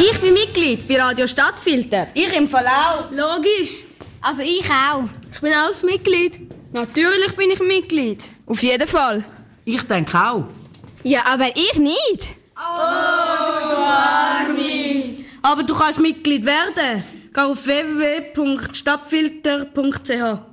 Ich bin Mitglied bei Radio Stadtfilter. Ich im Fall auch. Logisch. Also ich auch. Ich bin auch ein Mitglied. Natürlich bin ich Mitglied. Auf jeden Fall. Ich denke auch. Ja, aber ich nicht. Aber du kannst Mitglied werden. Geh auf www.stadtfilter.ch.